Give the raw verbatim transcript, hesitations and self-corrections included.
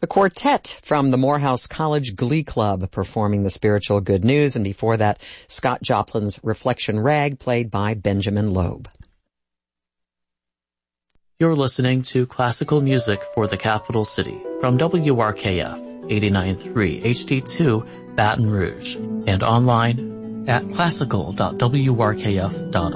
quartet from the Morehouse College Glee Club performing the spiritual Good News, and before that, Scott Joplin's Reflection Rag, played by Benjamin Loeb. You're listening to classical music for the capital city from W R K F eighty-nine point three H D two Baton Rouge and online at classical dot w r k f dot org.